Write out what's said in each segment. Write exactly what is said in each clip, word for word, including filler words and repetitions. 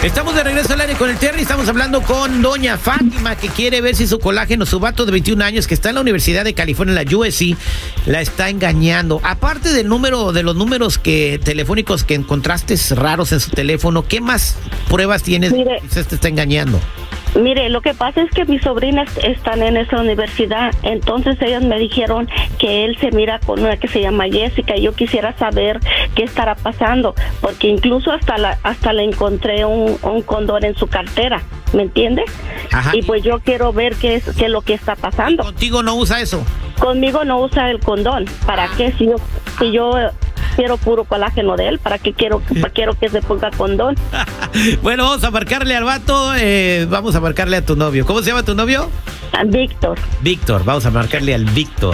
Estamos de regreso al aire con el Terry. Estamos hablando con doña Fátima, que quiere ver si su colágeno, su vato de veintiún años, que está en la Universidad de California, en la U S C, la está engañando. Aparte del número, de los números que telefónicos que encontraste raros en su teléfono, ¿qué más pruebas tienes de que se te está engañando? Mire, lo que pasa es que mis sobrinas están en esa universidad, entonces ellas me dijeron que él se mira con una que se llama Jessica, y yo quisiera saber qué estará pasando, porque incluso hasta la, hasta le encontré un, un condón en su cartera, ¿me entiende? Ajá. Y pues yo quiero ver qué es, qué es lo que está pasando. ¿Contigo no usa eso? Conmigo no usa el condón. ¿Para qué? Si yo, si yo quiero puro colágeno de él, ¿para qué quiero, para quiero que se ponga condón? Bueno, vamos a marcarle al vato, eh, vamos a marcarle a tu novio. ¿Cómo se llama tu novio? A Víctor. Víctor, vamos a marcarle al Víctor.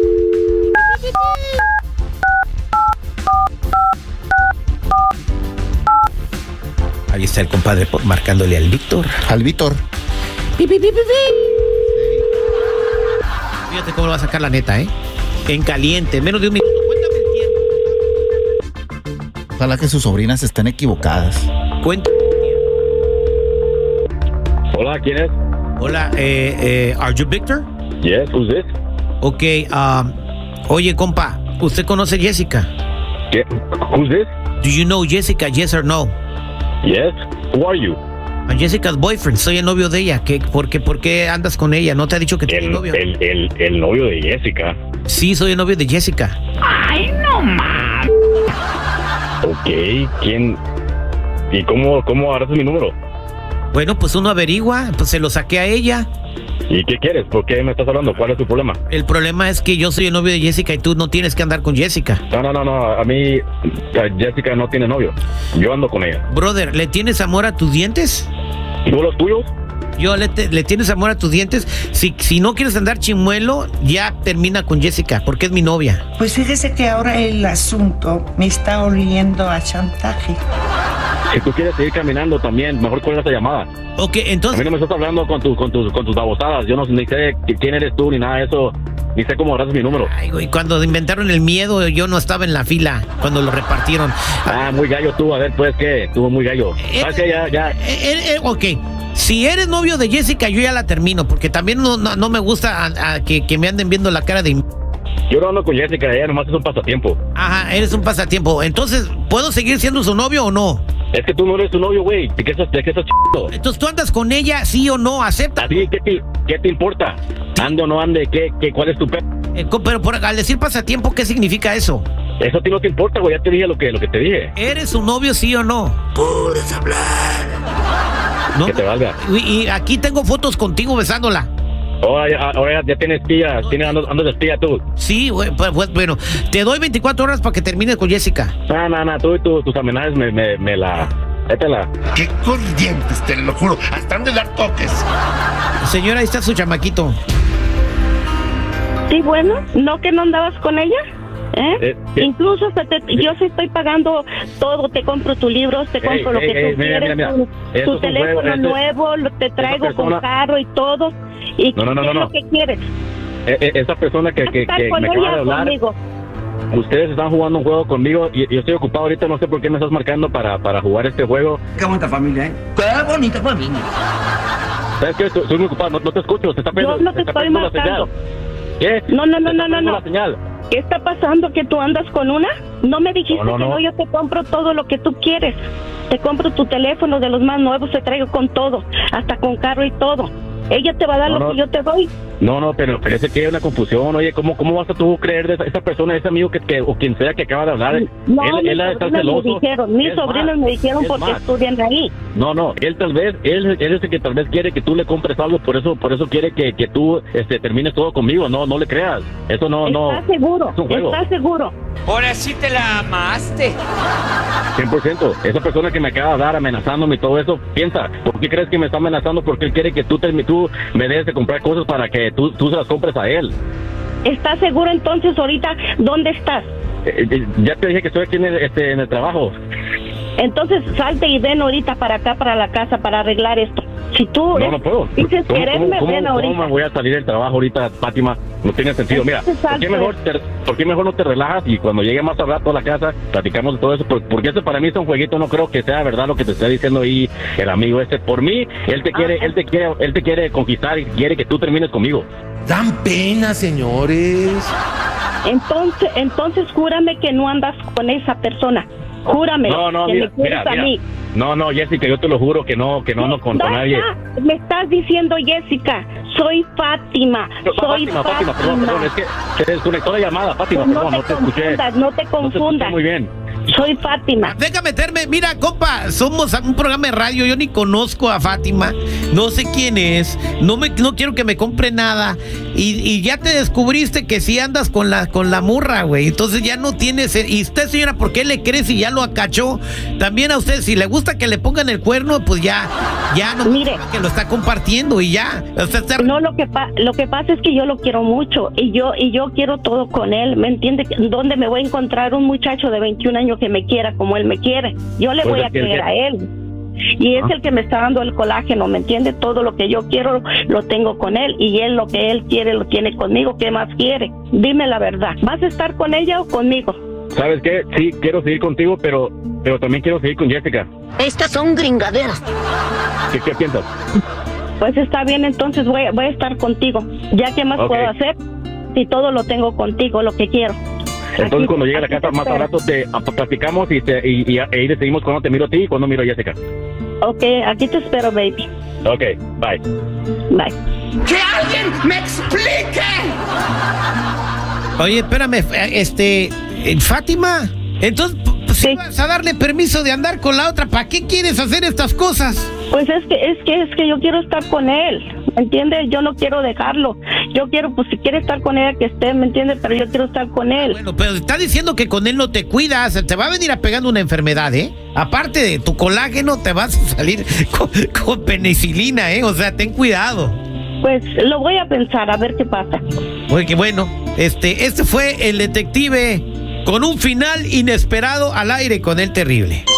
Ahí está el compadre marcándole al Víctor. Al Víctor. Pi, pi, pi, pi, pi. Fíjate cómo lo va a sacar la neta, ¿eh? En caliente, en menos de un minuto. Cuéntame el tiempo. Ojalá que sus sobrinas estén equivocadas. Cuéntame el tiempo. Hola, ¿quién es? Hola, eh, eh, ¿are you Victor? Yes, who's this? Ok, um, oye, compa, ¿usted conoce a Jessica? ¿Qué? Who's this? Do you know Jessica, yes or no? Yes, who are you? I'm Jessica's boyfriend, soy el novio de ella. ¿Qué, por, qué, ¿Por qué andas con ella? ¿No te ha dicho que tienes El, novio? el, el, el novio de Jessica. Sí, soy el novio de Jessica. Ay, no más. Ok, ¿quién? ¿Y cómo, cómo agarraste mi número? Bueno, pues uno averigua, pues se lo saqué a ella. ¿Y qué quieres? ¿Por qué me estás hablando? ¿Cuál es tu problema? El problema es que yo soy el novio de Jessica y tú no tienes que andar con Jessica. No, no, no, no, a mí a Jessica no tiene novio. Yo ando con ella. Brother, ¿le tienes amor a tus dientes? ¿Y tú los tuyos? Yo le, te, le tienes amor a tus dientes. Si, si no quieres andar chimuelo, ya termina con Jessica, porque es mi novia. Pues fíjese que ahora el asunto me está oliendo a chantaje. Si tú quieres seguir caminando también, mejor cuelga esa llamada. Ok, A mí entonces... no me estás hablando con, tu, con, tus, con tus babosadas. Yo no ni sé quién eres tú ni nada de eso. Ni sé cómo agarras mi número. Ay, güey, cuando inventaron el miedo, yo no estaba en la fila, cuando lo repartieron. Ah, muy gallo tú. A ver, pues, ¿qué? Tú muy gallo. ¿Sabes qué? Ya, ya. Eh, eh, eh, ok, si eres novio de Jessica, yo ya la termino, porque también no, no, no me gusta a, a que, que me anden viendo la cara de... Yo no ando con Jessica, ella nomás es un pasatiempo. Ajá, eres un pasatiempo. Entonces, ¿puedo seguir siendo su novio o no? Es que tú no eres su novio, güey. ¿De qué estás, de qué estás chido? Entonces, ¿tú andas con ella, sí o no? ¿Acepta? ¿A ti qué te, qué te importa? ¿Ande o no ande? ¿Qué, qué, ¿Cuál es tu pe...? Eh, co- pero por, al decir pasatiempo, ¿qué significa eso? Eso a ti no te importa, güey. Ya te dije lo que, lo que te dije. ¿Eres su novio, sí o no? Puedes hablar. ¿No? Que te valga. Y, y aquí tengo fotos contigo besándola. Ahora ya, ahora ya tienes espía. Tienes, ando, ando de espía tú. Sí, güey, pues, pues, bueno, te doy veinticuatro horas para que termines con Jessica. No, no, no. Tú y tu, tus amenazas me, me, me la... Étela. ¡Qué corrientes, te lo juro! Hasta han de dar toques. Señora, ahí está su chamaquito. Sí, bueno, ¿no que no andabas con ella? ¿Eh? Eh, eh, Incluso hasta te, yo sí estoy pagando todo, te compro tus libros, te compro Ey, lo ey, que ey, tú mira, quieres, mira, tu, mira. Eso tu es un teléfono juego, eso- nuevo, lo- te traigo persona- con carro y todo. ¿Y No, no, no, qué no, es no. lo que quieres? Eh, eh, esa persona que, que, Estar que con me acaba ella de o hablar... conmigo. Ustedes están jugando un juego conmigo y yo estoy ocupado ahorita, no sé por qué me estás marcando para, para jugar este juego. Qué bonita familia, ¿eh? Qué bonita familia. ¿Sabes qué? Estoy, estoy muy ocupado, no, no te escucho, se está perdiendo, Yo no te se está estoy perdiendo la marcando. señal. ¿Qué? No, no, no, Se está no, no, perdiendo no. la señal. ¿Qué está pasando? ¿Que tú andas con una? No me dijiste No, no, que no. no, yo te compro todo lo que tú quieres. Te compro tu teléfono de los más nuevos, te traigo con todo, hasta con carro y todo. Ella te va a dar No, lo no. que yo te doy. No, no, pero parece que hay una confusión. Oye, ¿cómo, cómo vas a tú creer de esa, esa persona, ese amigo que, que o quien sea que acaba de hablar? No, él, mis él ha de estar sobrinos me celoso. dijeron, mis Es sobrinos más, me dijeron es porque más. estudian ahí. No, no, él tal vez, él, él es el que tal vez quiere que tú le compres algo, por eso, por eso quiere que, que tú este, termines todo conmigo. No, no le creas. Eso no, no. ¿Estás seguro? Es un juego. ¿Estás seguro? Ahora sí te la amaste. cien por ciento. Esa persona que me acaba de dar amenazándome y todo eso, piensa, ¿por qué crees que me está amenazando? Porque él quiere que tú, te, tú me des de comprar cosas para que tú, tú se las compres a él. ¿Estás seguro entonces ahorita dónde estás? Eh, eh, ya te dije que estoy aquí en el, este, en el trabajo. Entonces salte y ven ahorita para acá, para la casa, para arreglar esto. Si tú No, no puedo. dices ¿Cómo, quererme, cómo, ven cómo, ahorita. ¿Cómo me voy a salir del trabajo ahorita, Fátima? No tiene sentido. Mira, Entonces, ¿por qué, Alfred. mejor te, ¿por qué mejor no te relajas y cuando llegue más al rato a la casa platicamos de todo eso? Por- Porque eso para mí es un jueguito, no creo que sea verdad lo que te está diciendo ahí el amigo este. Por mí, él te quiere, Ah, él te quiere, él te quiere conquistar y quiere que tú termines conmigo. Dan pena, señores. Entonces, entonces júrame que no andas con esa persona. Júrame No, no, que mira, me quieres mira, a mira. mí. No, no, Jessica, yo te lo juro que no, que no, no con, con nadie. Basta, me estás diciendo Jessica, soy Fátima, No, soy Fátima, Fátima. Fátima, perdón, perdón, es que se desconectó la llamada, Fátima, No perdón, te no te escuché. confundas, no te No te escuché confundas. muy bien. Soy Fátima. Deja meterme, mira, compa, somos un programa de radio, yo ni conozco a Fátima, no sé quién es, no me, no quiero que me compre nada, y, y ya te descubriste que si andas con la, con la murra, güey, entonces ya no tienes, y usted, señora, ¿por qué le cree si ya lo acachó? También a usted, si le gusta que le pongan el cuerno, pues ya, ya no, Mire. que lo está compartiendo y ya, usted está... No, lo que pa lo que pasa es que yo lo quiero mucho y yo y yo quiero todo con él, ¿me entiende? ¿Dónde me voy a encontrar un muchacho de veintiún años que me quiera como él me quiere? Yo le Pues voy es a que- creer a él. Y es Ah. el que me está dando el colágeno, ¿me entiende? Todo lo que yo quiero lo tengo con él y él lo que él quiere lo tiene conmigo. ¿Qué más quiere? Dime la verdad. ¿Vas a estar con ella o conmigo? ¿Sabes qué? Sí, quiero seguir contigo, pero, pero también quiero seguir con Jessica. Estas son gringaderas. ¿Qué, qué piensas? Pues está bien, entonces voy, a- voy a estar contigo. ¿Ya qué más Ok. puedo hacer? Si todo lo tengo contigo, lo que quiero. Entonces Aquí- cuando llegue a la aquí casa te más al espero. rato te a- platicamos y, te, y, y, y ahí decidimos cuándo te miro a ti y cuándo miro a Jessica. Ok, aquí te espero, baby. Ok, bye. Bye. ¡Que alguien me explique! Oye, espérame, este, eh, Fátima, entonces, pues, si Sí. vas a darle permiso de andar con la otra, ¿para qué quieres hacer estas cosas? Pues es que es que es que yo quiero estar con él, ¿me entiendes? Yo no quiero dejarlo. Yo quiero, pues si quiere estar con ella que esté, ¿me entiendes? Pero yo quiero estar con él. Bueno, pero está diciendo que con él no te cuidas, te va a venir a pegando una enfermedad, ¿eh? Aparte de tu colágeno, te vas a salir con, con penicilina, ¿eh? O sea, ten cuidado. Pues lo voy a pensar a ver qué pasa. Oye, que bueno, este, este fue el detective con un final inesperado al aire con el terrible.